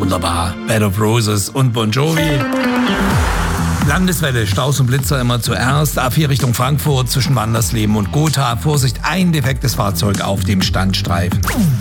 Wunderbar. Bed of Roses und Bon Jovi. Landeswelle, Staus und Blitzer immer zuerst. A4 Richtung Frankfurt zwischen Wandersleben und Gotha. Vorsicht, ein defektes Fahrzeug auf dem Standstreifen.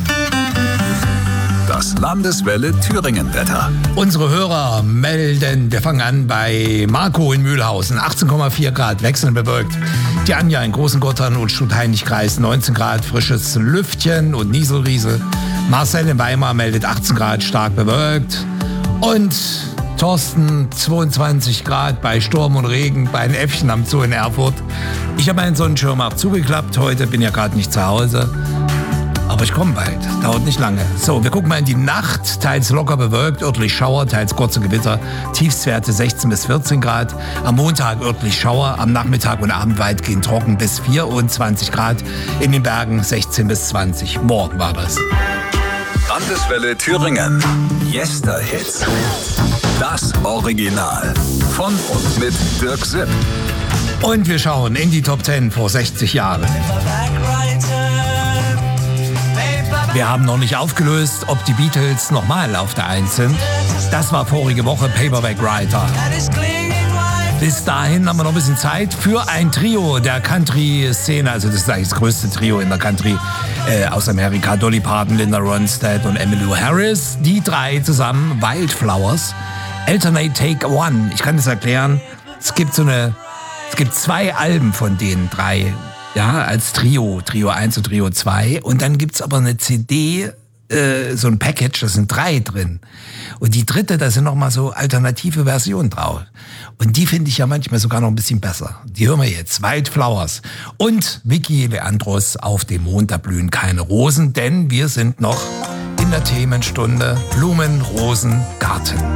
Das Landeswelle Thüringen-Wetter. Unsere Hörer melden, wir fangen an bei Marco in Mühlhausen, 18,4 Grad, wechselnd bewölkt. Die Anja in Großengottern und Stutheinigkreis, 19 Grad, frisches Lüftchen und Nieselriese. Marcel in Weimar meldet 18 Grad, stark bewölkt. Und Thorsten, 22 Grad bei Sturm und Regen bei den Äffchen am Zoo in Erfurt. Ich habe meinen Sonnenschirm auch zugeklappt heute, bin ja gerade nicht zu Hause. Aber ich komme bald, dauert nicht lange. So, wir gucken mal in die Nacht. Teils locker bewölkt, örtlich Schauer, teils kurze Gewitter. Tiefstwerte 16 bis 14 Grad. Am Montag örtlich Schauer, am Nachmittag und Abend weitgehend trocken bis 24 Grad. In den Bergen 16 bis 20. Morgen war das. Landeswelle Thüringen. Yesterhits. Das Original. Von und mit Dirk Sipp. Und wir schauen in die Top 10 vor 60 Jahren. Wir haben noch nicht aufgelöst, ob die Beatles nochmal auf der 1 sind. Das war vorige Woche Paperback Writer. Bis dahin haben wir noch ein bisschen Zeit für ein Trio der Country-Szene. Also das ist eigentlich das größte Trio in der Country aus Amerika. Dolly Parton, Linda Ronstadt und Emmylou Harris. Die drei zusammen, Wildflowers. Alternate Take One. Ich kann das erklären. Es gibt 2 Alben von den drei. Ja, als Trio 1 und Trio 2. Und dann gibt's aber eine CD, so ein Package, da sind 3 drin. Und die dritte, da sind nochmal so alternative Versionen drauf. Und die finde ich ja manchmal sogar noch ein bisschen besser. Die hören wir jetzt. Wildflowers. Und Vicky Leandros, auf dem Mond, da blühen keine Rosen, denn wir sind noch in der Themenstunde Blumen, Rosen, Garten.